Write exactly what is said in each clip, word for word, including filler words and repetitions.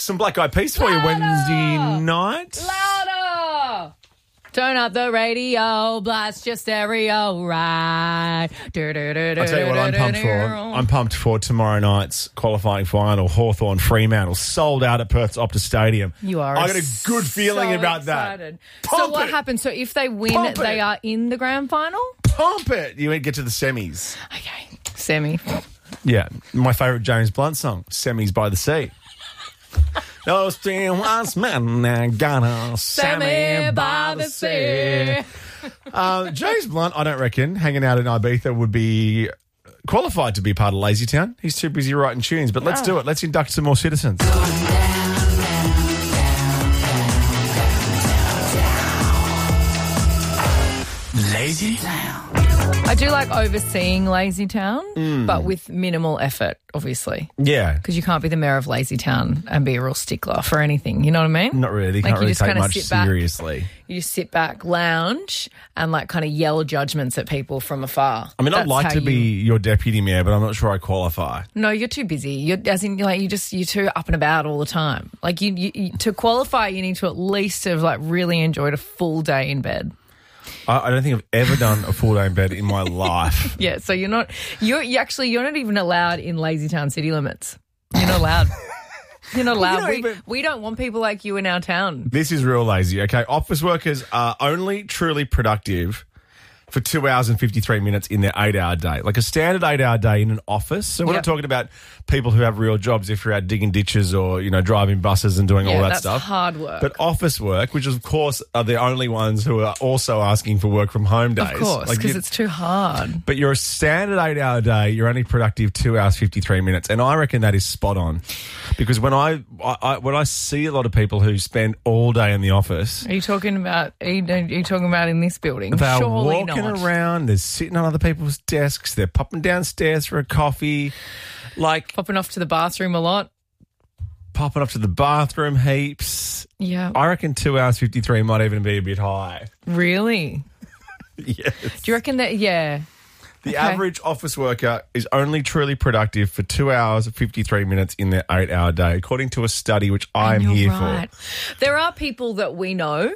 some Black Eyed Peas for you Wednesday night. Louder! Turn up the radio, blast your stereo right. I'll tell you what I'm pumped for. I'm pumped for tomorrow night's qualifying final. Hawthorn Fremantle sold out at Perth's Optus Stadium. You are. I got a good feeling so about excited. that. So Pump what it. happens? So if they win, Pump they it. are in the grand final? Pump it. You get to the semis. Okay. Semi. Yeah. My favourite James Blunt song, Semis by the Sea. Those three wise men are gonna Sammy by the sea. Uh, James Blunt, I don't reckon, hanging out in Ibiza would be qualified to be part of Lazy Town. He's too busy writing tunes, but let's do it. Let's induct some more citizens. Lazy Town. I do like overseeing Lazy Town, Mm. but with minimal effort, obviously. Yeah. Because you can't be the mayor of Lazy Town and be a real stickler for anything. You know what I mean? Not really. Like, Can't you really just take kinda much sit back. seriously. You just sit back, lounge, and like kind of yell judgments at people from afar. I mean, I'd That's like how to be you- your deputy mayor, but I'm not sure I qualify. No, you're too busy. You're as in like you just you're too up and about all the time. Like you, you, you to qualify, you need to at least have like really enjoyed a full day in bed. I, I don't think I've ever done a full day in bed in my life. Yeah, so you're not you're you actually you're not even allowed in Lazy Town city limits. You're not allowed. You're not allowed. Well, you know, we, even- we don't want people like you in our town. This is real lazy, okay? Office workers are only truly productive for two hours and fifty-three minutes in their eight-hour day. Like a standard eight-hour day in an office. So we're Yep. not talking about people who have real jobs if you're out digging ditches or, you know, driving buses and doing Yeah, all that that's stuff. hard work. But office work, which of course are the only ones who are also asking for work from home days. Of course, Like, because you- it's too hard. But you're a standard eight-hour day. You're only productive two hours fifty-three minutes, and I reckon that is spot on. Because when I, I, I when I see a lot of people who spend all day in the office, Are you talking about? Are you, are you talking about in this building? they're Surely walking not. around, they're sitting on other people's desks, they're popping downstairs for a coffee, like Popping off to the bathroom a lot. popping up to the bathroom heaps. Yeah, I reckon two hours fifty-three might even be a bit high. really. Yes. Do you reckon that? Yeah. The Okay. average office worker is only truly productive for two hours and fifty-three minutes in their eight-hour day, according to a study which I am You're here right. There are people that we know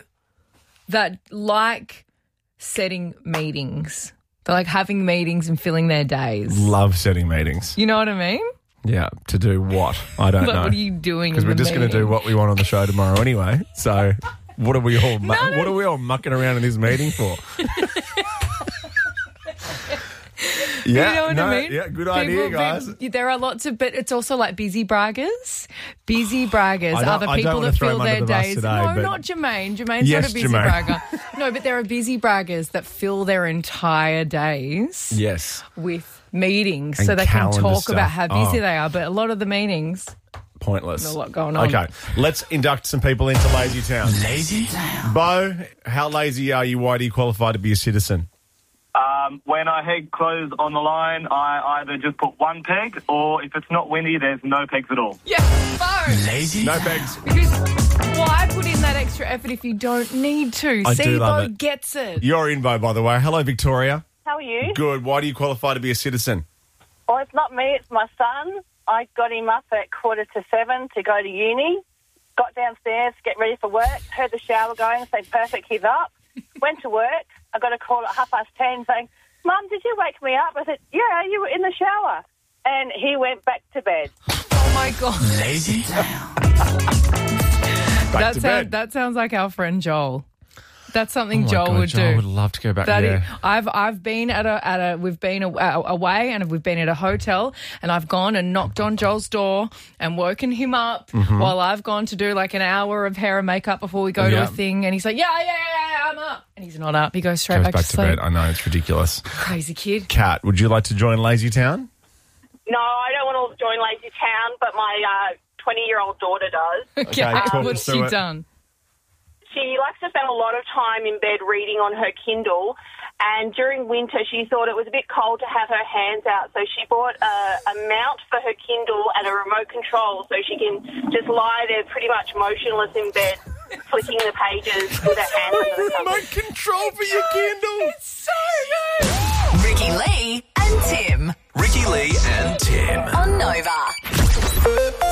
that like setting meetings. They like having meetings and filling their days. for. Love setting meetings. You know what I mean? Yeah, to do what? I don't Like, know. what are you doing? Because in we're the just going to do meeting? what we want on the show tomorrow anyway. So what are we all mu- No, no. what are we all mucking around in this meeting for? Yeah, You know what no, I mean? yeah, good idea, People- guys. people- there are lots of, but it's also like busy braggers. Busy braggers I don't- are the I don't people wanna that throw fill him under their the bus days. today, no, but- not Jermaine. Jermaine's Yes, not a busy Jermaine. bragger. No, but there are busy braggers that fill their entire days Yes, with meetings And so they can calendar talk stuff. about how busy Oh. they are. But a lot of the meetings, pointless. There's a lot going on. Okay, let's induct some people into Lazy Town. Lazy Town. Bo, how lazy are you? Why do you qualify to be a citizen? Um, when I hang clothes on the line, I either just put one peg, or if it's not windy, there's no pegs at all. yeah, phone. Lazy No Town. pegs. Because why put in that extra effort if you don't need to? I do love Sebo it. gets it. You're in, Bo, by the way. Hello, Victoria. How are you? Good. Why do you qualify to be a citizen? Well, it's not me, it's my son. I got him up at quarter to seven to go to uni. Got downstairs, get ready for work, heard the shower going, say, perfect, he's up. Went to work. I got a call at half past ten saying, Mum, did you wake me up? I said, yeah, you were in the shower. And he went back to bed. Oh, my God. Lazy Town. Back That, to sound, bed. that sounds like our friend Joel. That's something Oh my Joel God, would Joel do. would love to go back That there. is- I've I've been at a at a we've been a, a- away and we've been at a hotel and I've gone and knocked on Joel's door and woken him up while I've gone to do like an hour of hair and makeup before we go to Yeah. a thing and he's like, yeah, yeah, yeah, yeah, I'm up. And he's not up. He goes straight Goes back, back to to sleep. bed. I know, it's ridiculous. Crazy kid. Kat, would you like to join Lazy Town? No, I don't want to join Lazy Town, but my uh, twenty-year-old daughter does. Okay, talk what's us she through it. done? She likes to spend a lot of time in bed reading on her Kindle, and during winter she thought it was a bit cold to have her hands out, so she bought a, a mount for her Kindle and a remote control so she can just lie there pretty much motionless in bed, flicking the pages with her hands under the covers. Remote control for your Kindle. It's so good. Ricky Lee and Tim Ricky Lee and Tim. on Nova.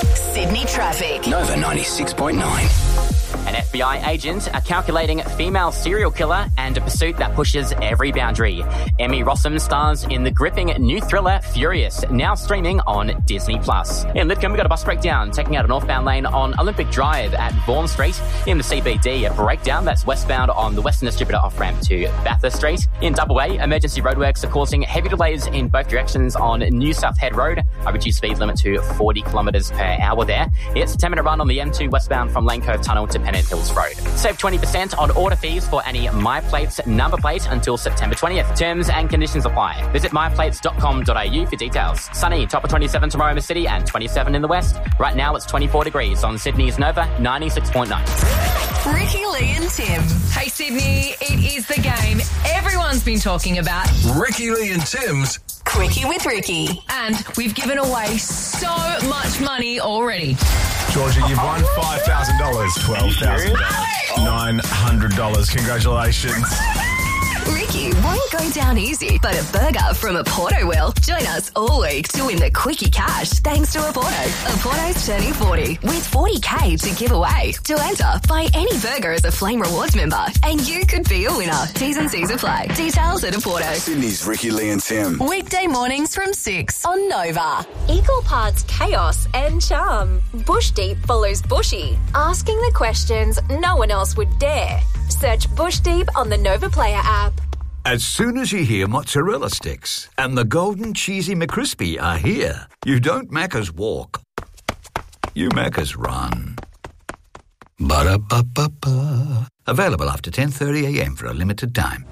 Sydney traffic. Nova ninety-six point nine. An F B I agent are calculating female serial killer and a pursuit that pushes every boundary. Emmy Rossum stars in the gripping new thriller Furious, now streaming on Disney plus. In Lidcombe, we've got a bus breakdown taking out a northbound lane on Olympic Drive at Vaughan Street. In the C B D, a breakdown that's westbound on the Western Distributor off-ramp to Bathurst Street. In Double A, emergency roadworks are causing heavy delays in both directions on New South Head Road. A reduced speed limit to forty kilometres per hour there. It's a ten minute run on the M two westbound from Lane Cove Tunnel to Pennant Hills Road. Save twenty percent on order fees for any MyPlates number plate until September twentieth. Terms and conditions apply. Visit my plates dot com dot a u for details. Sunny, top of twenty-seven tomorrow in the city and twenty-seven in the west. Right now it's twenty-four degrees on Sydney's Nova ninety-six point nine. Ricky, Lee and Tim. Hey, Sydney, it is the game everyone's been talking about. Ricky, Lee and Tim's Quickie with Ricky. And we've given away so much money already. Georgia, you've won five thousand dollars, twelve thousand dollars, nine hundred dollars. Congratulations. Ricky won't go down easy, but a burger from Aporto will. Join us all week to win the Quickie Cash thanks to Aporto. Aporto's turning forty with forty K to give away. To enter, buy any burger as a Flame Rewards member and you could be a winner. T's and C's apply. Details at Aporto. Sydney's Ricky, Lee and Tim. Weekday mornings from six on Nova. Equal parts chaos and charm. Bush Deep follows Bushy, asking the questions no one else would dare. Search Bush Deep on the Nova Player app. As soon as you hear mozzarella sticks and the golden cheesy McCrispy are here, you don't Macca's walk. You Macca's run. Ba-da-ba-ba-ba. Available after ten thirty a m for a limited time.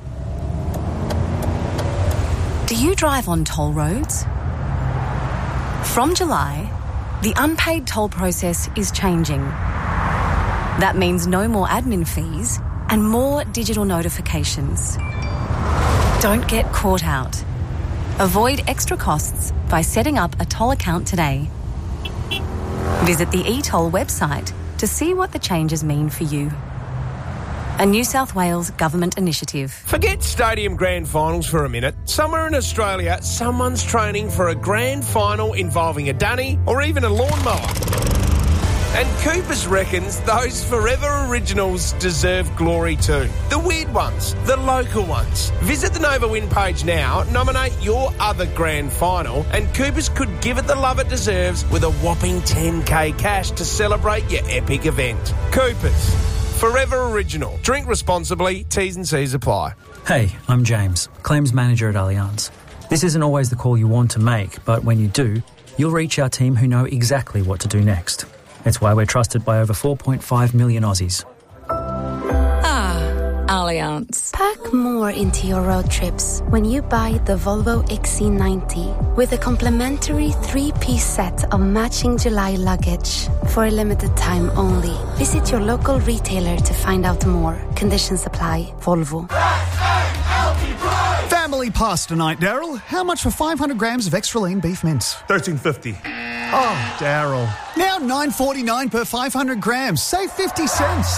Do you drive on toll roads? From July, the unpaid toll process is changing. That means no more admin fees and more digital notifications. Don't get caught out. Avoid extra costs by setting up a toll account today. Visit the e-toll website to see what the changes mean for you. A New South Wales government initiative. Forget stadium grand finals for a minute. Somewhere in Australia, someone's training for a grand final involving a dunny or even a lawnmower. And Coopers reckons those Forever Originals deserve glory too. The weird ones, the local ones. Visit the Nova Win page now, nominate your other grand final, and Coopers could give it the love it deserves with a whopping ten K cash to celebrate your epic event. Coopers, Forever Original. Drink responsibly, T's and C's apply. Hey, I'm James, Claims Manager at Allianz. This isn't always the call you want to make, but when you do, you'll reach our team who know exactly what to do next. It's why we're trusted by over four point five million Aussies. Ah, Allianz. Pack more into your road trips when you buy the Volvo X C ninety with a complimentary three-piece set of matching July luggage for a limited time only. Visit your local retailer to find out more. Conditions apply. Volvo. Family pasta night, Daryl. How much for five hundred grams of extra lean beef mince? thirteen fifty. Oh, Daryl. Now nine forty-nine per five hundred grams. Save fifty cents.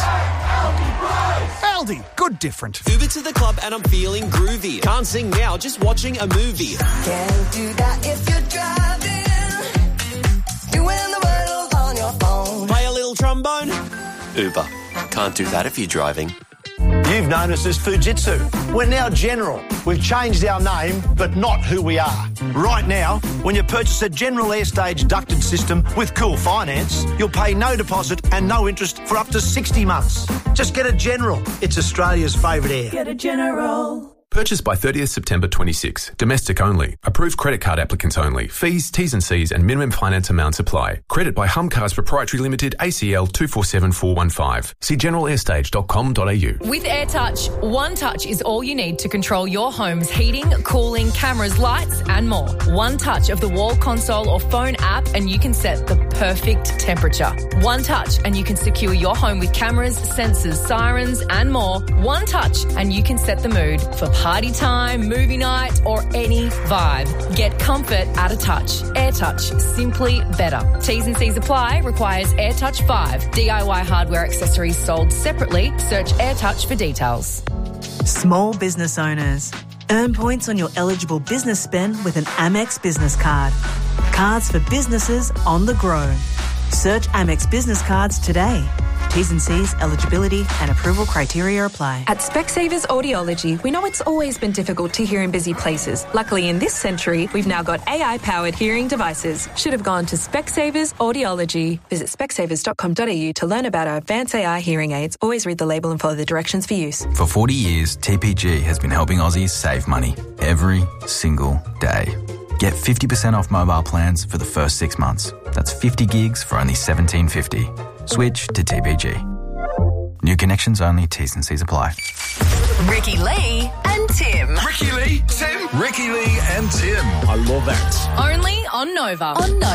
Aldi. Good different. Uber to the club and I'm feeling groovy. Can't sing now, just watching a movie. Can't do that if you're driving. Doing the world on your phone. Play a little trombone. Uber. Can't do that if you're driving. You've known us as Fujitsu. We're now General. We've changed our name, but not who we are. Right now, when you purchase a General Airstage ducted system with Cool Finance, you'll pay no deposit and no interest for up to sixty months. Just get a General. It's Australia's favourite air. Get a General. Purchased by thirtieth September twenty-six. Domestic only. Approved credit card applicants only. Fees, T's and C's and minimum finance amounts apply. Credit by Humcars Proprietary Limited, A C L two four seven four one five. See general airstage dot com dot a u. With AirTouch, one touch is all you need to control your home's heating, cooling, cameras, lights and more. One touch of the wall console or phone app and you can set the perfect temperature. One touch and you can secure your home with cameras, sensors, sirens and more. One touch and you can set the mood for party time, movie night, or any vibe. Get comfort at a touch. AirTouch, simply better. T's and C's apply. Requires AirTouch five. D I Y hardware accessories sold separately. Search AirTouch for details. Small business owners. Earn points on your eligible business spend with an Amex business card. Cards for businesses on the grow. Search Amex Business Cards today. T's and C's, eligibility and approval criteria apply. At Specsavers Audiology, we know it's always been difficult to hear in busy places. Luckily, in this century, we've now got A I-powered hearing devices. Should have gone to Specsavers Audiology. Visit specsavers dot com dot a u to learn about our advanced A I hearing aids. Always read the label and follow the directions for use. For forty years, T P G has been helping Aussies save money every single day. Get fifty percent off mobile plans for the first six months. That's fifty gigs for only seventeen fifty. Switch to T P G. New connections only, T's and C's apply. Ricky Lee and Tim. Ricky Lee, Tim. Ricky Lee and Tim. I love that. Only on Nova. On Nova.